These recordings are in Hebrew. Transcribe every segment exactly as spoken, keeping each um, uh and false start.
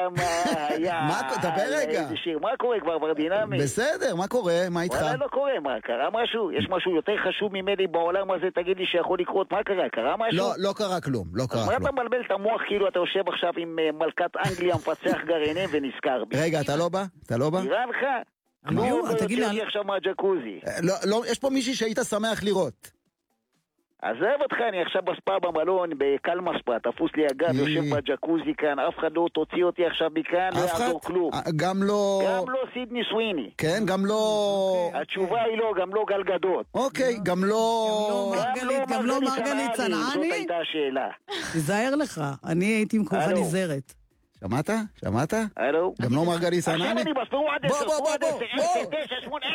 מה היה? מה, דבר רגע. איזה שיר, מה קורה כבר ברדינמי? בסדר, מה קורה? מה איתך? וואלה לא קורה, מה, קרה משהו? יש משהו יותר חשוב ממני בעולם הזה, תגיד לי שיכול לקרות, מה קרה? קרה משהו? לא, לא קרה כלום, לא קרה אז מה כלום. אתה מבלבל את המוח כאילו אתה יושב עכשיו עם אה, מלכת אנגליה מפצח גרעינים ונזכר בי? רגע, אתה לא בא? אתה לא בא? נראה לך? כלום, לא, לא תגיד יוצא לי, לי עכשיו מהג'קוזי. אה, לא, לא, יש פה מישהי שהיית שמח לראות. עזב אותך, אני עכשיו בספא במלון, בקלמה ספא, תפוס לי הגב, יושב בג'קוזי כאן, אף אחד לא תוציא אותי עכשיו מכאן, לא אף אחד? יעזור כלום. אה, גם לא... גם לא סידני סוויני. כן, גם לא... התשובה היא לא, גם לא גלגדות. אוקיי, גם לא... מרגלית, גם לא מרגלית צנעני? זאת הייתה השאלה. תיזהר לך, אני הייתי עם כוחה הלו. נזרת. שמעת? שמעת? הלו? גם לא מרגלית עכשיו סנני? אני בספרו עד בוא, עשר, בוא, ספרו עד בוא, עשר, בוא. עשר, תשע, שמונה,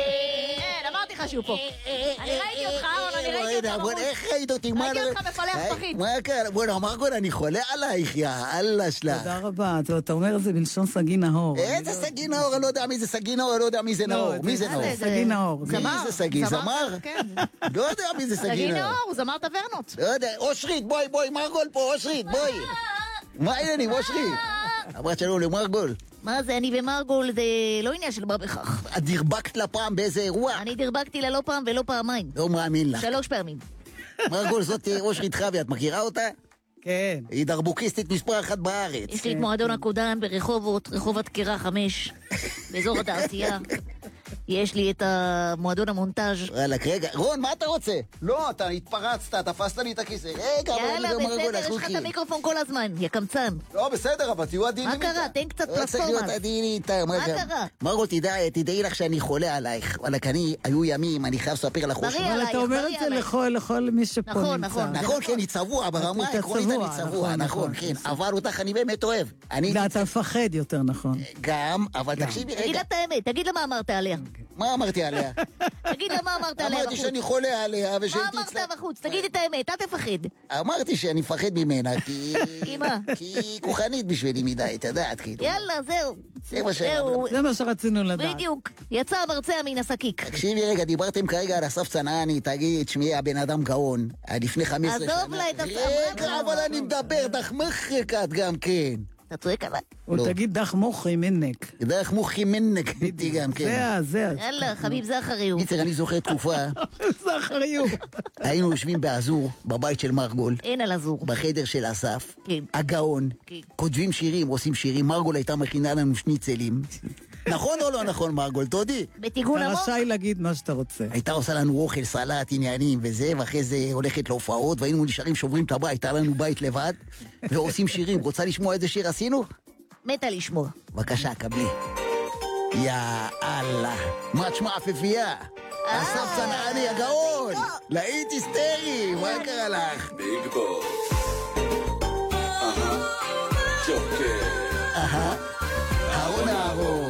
כן, אמרתי לך שהוא פה. אני ראיתי אותך, אורן, אני ראיתי אותך בוא'נה, בחוץ. איך ראית אותי? מה ראיתי לא- אותך מפלח היי, פחית. מה קרה? בוא'נה, מרגול, אני חולה עלייך, יא אללה שלך. תודה רבה, אתה- אתה אומר את זה בלשון סגי נהור. איזה סגי נאור? אני לא יודע מי זה סגי נאור, אני לא יודע מי זה נאור. מי זה מה נאור? זה? סגי נאור. מי זה סגי? זמר? כן. לא יודע מי זה סגי סגי נאור. נאור, הוא זמר טברנות. לא יודע, אושרית, בואי, בואי, מרגול פה, אושרית, בואי. מה העניינים, אושרית? אמרת שלום למרגול. מה זה, אני ומרגול, זה לא עניין של מה בכך. את דרבקת לה פעם באיזה אירוע? אני דרבקתי לה לא פעם ולא פעמיים. לא מאמין לך. שלוש פעמים. מרגול, זאת אושרית חווי, את מכירה אותה? כן. היא דרבוקיסטית מספר אחת בארץ. יש לי את מועדון הקודם ברחובות, רחוב התקירה חמש, באזור התעשייה. יש לי את המועדון המונטאז'. וואלק, רגע, רון, מה אתה רוצה? לא, אתה התפרצת, תפסת לי את הכיסא. רגע, אבל יאללה, אני גם מרגול, בסדר, יש לך אחוקי. את המיקרופון כל הזמן, יא קמצן. לא, בסדר, אבל תהיו עדינים מה איתה. קרה? תן קצת לא צריך פלטפורמה. להיות עדינים איתה. מה קרה? מרגול, תדעי, תדעי לך שאני חולה עלייך. וואלק, אני, היו ימים, אני חייב לספר לך בריא משהו. אבל עלייך, אתה אומר בריא את זה עלייך. לכל לכל מי שפה נכון, נמצא. נכון. נכון, כן, אני צבוע, ברמה אתה העקרונית אני צבוע, צבוע, נכון, נכון, נכון. כן. אבל אותך אני באמת אוהב. אני ואתה מפחד יותר, נכון. גם, אבל תקשיבי תגיד רגע, לה את האמת, תגיד לה מה אמרת עליה. מה אמרתי עליה? תגיד לה מה אמרת עליה אמרתי בחוץ. שאני חולה עליה מה ושהייתי אמרת אצלה. בחוץ? תגיד את האמת, אל תפחד. אמרתי שאני מפחד ממנה, כי... כי מה? כי היא כוחנית בשבילי מדי, את יודעת, כאילו. יאללה, זהו. זה מה ש... זהו, זה מה שרצינו לדעת. בדיוק. יצא המרצע מן השקיק. תקשיבי רגע, דיברתם כרגע על אסף צנעני, תגיד, שמי הבן אדם גאון, לפני חמש עשרה שנה. עזוב לה את אסף. רגע, אבל אני מדבר, דח מחרקת גם כן. אתה צועק עליי? או לא. תגיד דח מוחי מנק. דרך מוחי מנק, איתי גם כן. זה ה... זה ה... יאללה, חביב זכרי הוא. קיצר, אני זוכר תקופה, זה אחריות. היינו יושבים באזור, בבית של מרגול, אין על הזור. בחדר של אסף, כן. הגאון, כן. כותבים שירים, עושים שירים, מרגול הייתה מכינה לנו שניצלים. נכון או לא נכון, מרגול? תודי. בטיגון אתה עמוק? רשאי להגיד מה שאתה רוצה. הייתה עושה לנו אוכל, סלט, עניינים וזה, ואחרי זה הולכת להופעות, והיינו נשארים, שוברים את הבית, היה לנו בית לבד, ועושים שירים. רוצה לשמוע איזה שיר עשינו? מתה לשמוע. בבקשה, קבלי. יא אללה. מה תשמע עפיפייה? אסף צנעני הגאון! להיט היסטרי, מה קרה לך? ביג בוס. אהה. ג'וקר. אהה.